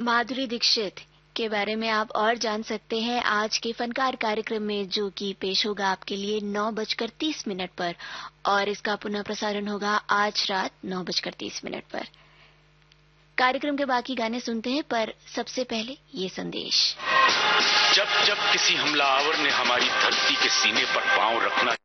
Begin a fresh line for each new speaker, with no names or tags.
माधुरी दीक्षित के बारे में आप और जान सकते हैं आज के फनकार कार्यक्रम में, जो कि पेश होगा आपके लिए 9:30 पर, और इसका पुनः प्रसारण होगा आज रात 9:30 पर। कार्यक्रम के बाकी गाने सुनते हैं, पर सबसे पहले ये संदेश।
जब जब किसी हमलावर ने हमारी धरती के सीने पर पांव रखना